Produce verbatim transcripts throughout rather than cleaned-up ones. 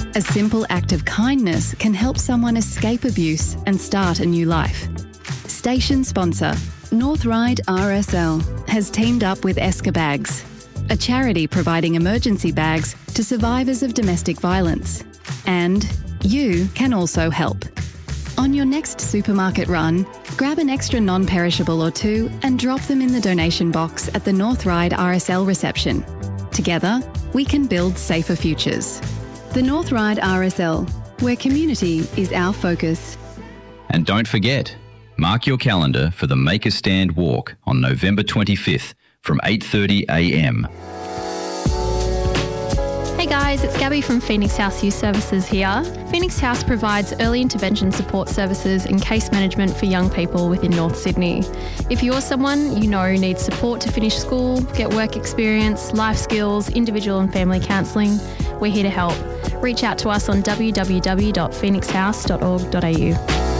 A simple act of kindness can help someone escape abuse and start a new life. Station sponsor, North Ryde R S L, has teamed up with Esker Bags, a charity providing emergency bags to survivors of domestic violence. And you can also help. On your next supermarket run, grab an extra non-perishable or two and drop them in the donation box at the North Ryde R S L reception. Together, we can build safer futures. The North Ryde R S L, where community is our focus. And don't forget, mark your calendar for the Make a Stand walk on November twenty-fifth from eight thirty a m. Hey guys, it's Gabby from Phoenix House Youth Services here. Phoenix House provides early intervention support services and case management for young people within North Sydney. If you're someone you know needs support to finish school, get work experience, life skills, individual and family counselling, we're here to help. Reach out to us on w w w dot phoenix house dot org dot a u.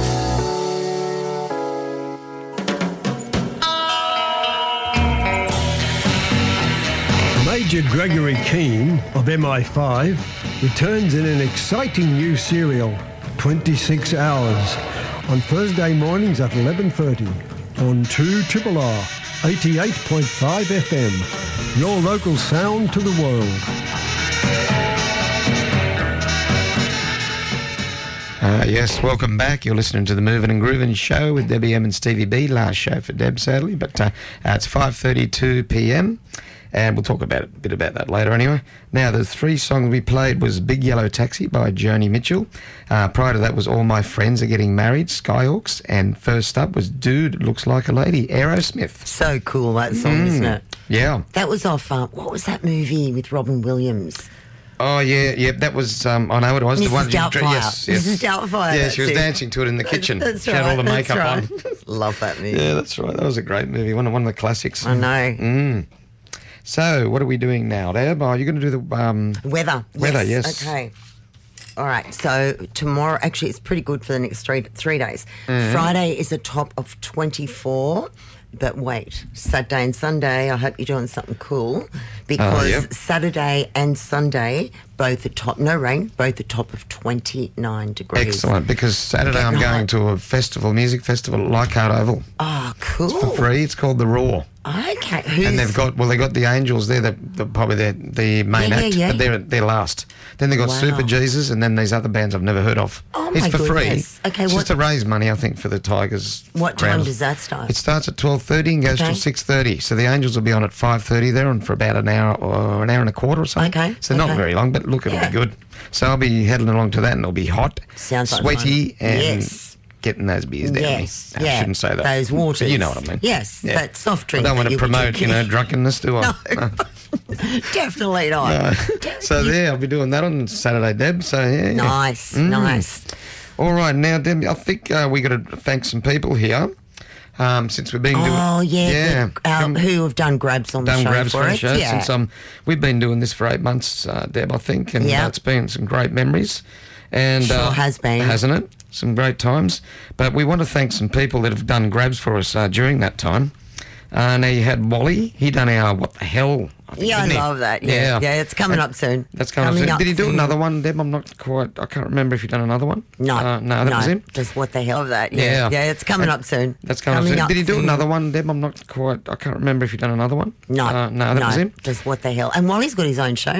Major Gregory Keane of M I five returns in an exciting new serial, twenty-six hours, on Thursday mornings at eleven thirty on two R R R eighty-eight point five F M, your local sound to the world. Uh, yes, welcome back. You're listening to the Moving and Grooving show with Debbie M and Stevie B. Last show for Deb, sadly, but uh, uh, it's five thirty-two p m and we'll talk about a bit about that later anyway. Now, the three songs we played was Big Yellow Taxi by Joni Mitchell. Uh, prior to that was All My Friends Are Getting Married, Skyhawks. And first up was Dude Looks Like a Lady, Aerosmith. So cool, that song, mm, isn't it? Yeah. That was off, uh, what was that movie with Robin Williams? Oh, yeah, yeah, that was, um, I know what it was. Missus The one Doubtfire. Yes, yes. Missus Doubtfire. Yeah, she was it. dancing to it in the kitchen. That's she right. had all the makeup right. on. Love that movie. Yeah, that's right. That was a great movie. One of, one of the classics. I know. Mm. So, what are we doing now, Deb? Oh, you're going to do the... Um, weather. Weather, yes. yes. Okay. All right, so tomorrow, actually, it's pretty good for the next three three days. Mm. Friday is a top of twenty-four, but wait, Saturday and Sunday, I hope you're doing something cool, because oh, yeah. Saturday and Sunday, both the top, no rain, both the top of twenty-nine degrees. Excellent, because Saturday I'm going to a festival, music festival at Leichhardt Oval. Oh, cool. It's for free. It's called The Raw. Okay. Who's... And they've got, well, they got the Angels. They're the, the, probably the, the main yeah, act, yeah, yeah. but they're, they're last. Then they've got wow. Super Jesus, and then these other bands I've never heard of. Oh, it's my for goodness. free. Okay, it's what... just to raise money, I think, for the Tigers. What ground. time does that start? It starts at twelve thirty and goes okay. till six thirty. So the Angels will be on at five thirty. They're on for about an hour or an hour and a quarter or something. Okay. So okay. not very long, but look, it'll yeah. be good. So I'll be heading along to that, and it'll be hot, Sounds like sweaty, fun. and yes. getting those beers down yes. me. No, yeah. I shouldn't say that. Those waters. But you know what I mean. Yes, yeah. that soft drink. I don't want to promote, you know, drinking. drunkenness, do I? No. no. Definitely not. No. So there, I'll be doing that on Saturday, Deb. So yeah. Nice, mm. nice. All right, now, Deb, I think uh, we got to thank some people here. Um, since we've been doing, oh yeah, yeah, the, uh, who have done grabs on done the show grabs for the us? show Yeah. since um, we've been doing this for eight months, uh, Deb, I think, and yeah. uh, it's been some great memories, and sure uh, has been, hasn't it? Some great times. But we want to thank some people that have done grabs for us uh, during that time. Uh, now you had Wally. He done our what the hell? I think, yeah, I didn't love he? that. Yeah, yeah, yeah it's coming up soon. That's coming, coming up soon. Up Did he do soon. another one, Deb? I'm not quite. I can't remember if he done another one. No, uh, no, that no, was him. Just what the hell of that? Yeah, yeah, yeah it's coming that, up soon. That's coming, coming up soon. Up Did he do soon. another one, Deb? I'm not quite. I can't remember if he done another one. No, uh, no, that no, was him. Just what the hell? And Wally's got his own show